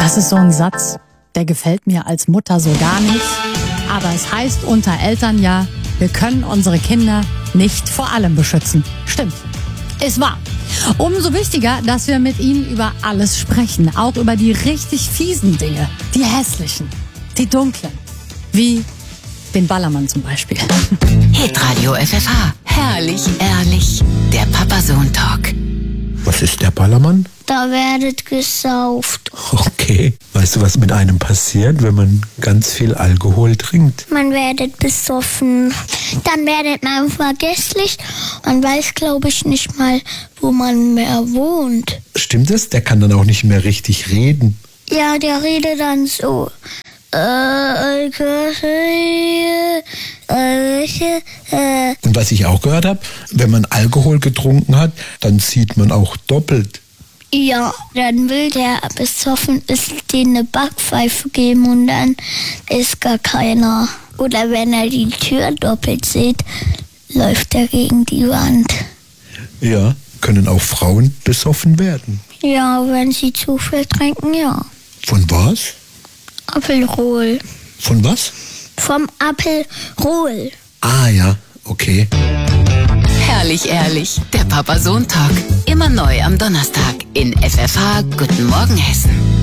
Das ist so ein Satz, der gefällt mir als Mutter so gar nicht. Aber es heißt unter Eltern ja, wir können unsere Kinder nicht vor allem beschützen. Stimmt, ist wahr. Umso wichtiger, dass wir mit ihnen über alles sprechen. Auch über die richtig fiesen Dinge, die hässlichen, die dunklen. Wie den Ballermann zum Beispiel. Hitradio FFH. Herrlich, ehrlich. Der Papa-Sohn-Talk. Was ist der Ballermann? Da werdet gesauft. Okay. Weißt du, was mit einem passiert, wenn man ganz viel Alkohol trinkt? Man werdet besoffen. Dann werdet man vergesslich. Man weiß, glaube ich, nicht mal, wo man mehr wohnt. Stimmt es? Der kann dann auch nicht mehr richtig reden. Ja, der redet dann so. Und was ich auch gehört habe, wenn man Alkohol getrunken hat, dann sieht man auch doppelt. Ja, dann will der besoffen ist, denen eine Backpfeife geben und dann ist gar keiner. Oder wenn er die Tür doppelt sieht, läuft er gegen die Wand. Ja, können auch Frauen besoffen werden. Ja, wenn sie zu viel trinken, ja. Von was? Aperol. Von was? Vom Aperol. Ah ja, okay. Herrlich, ehrlich. Der Papa-Sohn-Talk. Immer neu am Donnerstag in FFH. Guten Morgen, Hessen.